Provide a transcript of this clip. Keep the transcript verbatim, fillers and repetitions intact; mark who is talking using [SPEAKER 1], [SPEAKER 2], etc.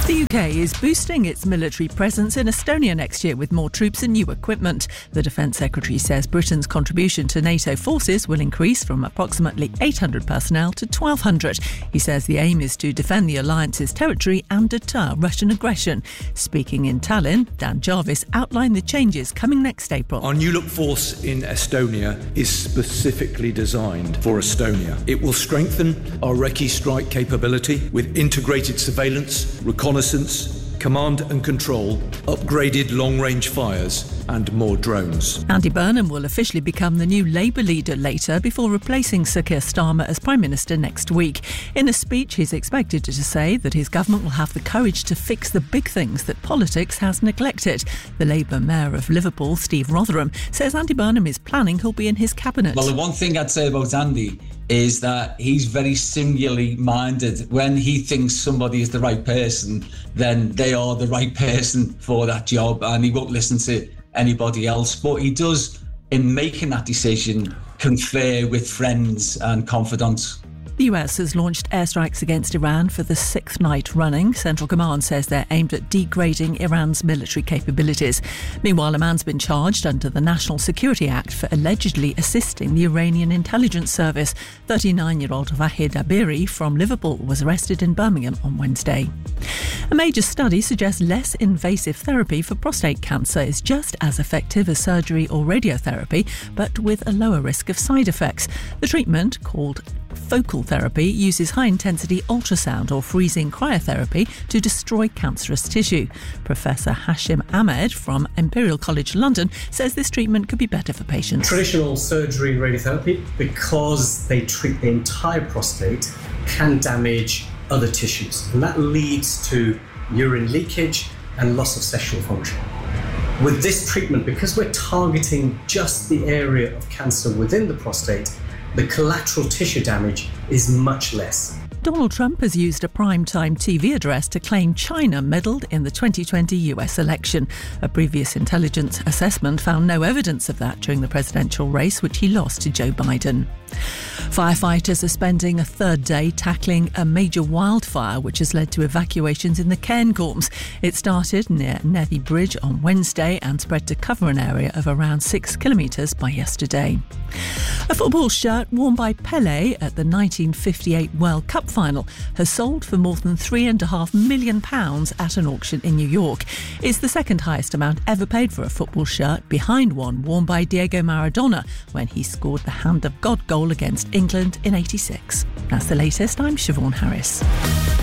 [SPEAKER 1] The U K is boosting its military presence in Estonia next year with more troops and new equipment. The Defence Secretary says Britain's contribution to NATO forces will increase from approximately eight hundred personnel to twelve hundred. He says the aim is to defend the alliance's territory and deter Russian aggression. Speaking in Tallinn, Dan Jarvis outlined the changes coming next April.
[SPEAKER 2] Our new look force in Estonia is specifically designed for Estonia. It will strengthen our Recce strike capability with integrated surveillance, reconnaissance, command and control, upgraded long-range fires and more drones.
[SPEAKER 1] Andy Burnham will officially become the new Labour leader later before replacing Sir Keir Starmer as Prime Minister next week. In a speech, he's expected to say that his government will have the courage to fix the big things that politics has neglected. The Labour Mayor of Liverpool, Steve Rotherham, says Andy Burnham is planning he'll be in his cabinet.
[SPEAKER 3] Well, the one thing I'd say about Andy is that he's very singularly minded. When he thinks somebody is the right person, then they are the right person for that job, and he won't listen to anybody else. But he does, in making that decision, confer with friends and confidants.
[SPEAKER 1] The U S has launched airstrikes against Iran for the sixth night running. Central Command says they're aimed at degrading Iran's military capabilities. Meanwhile, a man's been charged under the National Security Act for allegedly assisting the Iranian intelligence service. thirty-nine-year-old Vahid Abiri from Liverpool was arrested in Birmingham on Wednesday. A major study suggests less invasive therapy for prostate cancer is just as effective as surgery or radiotherapy, but with a lower risk of side effects. The treatment, called focal therapy, uses high-intensity ultrasound or freezing cryotherapy to destroy cancerous tissue. Professor Hashim Ahmed from Imperial College London says this treatment could be better for patients.
[SPEAKER 4] Traditional surgery and radiotherapy, because they treat the entire prostate, can damage other tissues, and that leads to urine leakage and loss of sexual function. With this treatment, because we're targeting just the area of cancer within the prostate, the collateral tissue damage is much less.
[SPEAKER 1] Donald Trump has used a primetime T V address to claim China meddled in the twenty twenty U S election. A previous intelligence assessment found no evidence of that during the presidential race, which he lost to Joe Biden. Firefighters are spending a third day tackling a major wildfire which has led to evacuations in the Cairngorms. It started near Nethy Bridge on Wednesday and spread to cover an area of around six kilometres by yesterday. A football shirt worn by Pelé at the nineteen fifty-eight World Cup final has sold for more than three and a half million pounds at an auction in New York. It's the second highest amount ever paid for a football shirt, behind one worn by Diego Maradona when he scored the Hand of God goal against England in eighty-six. That's the latest. I'm Siobhan Harris.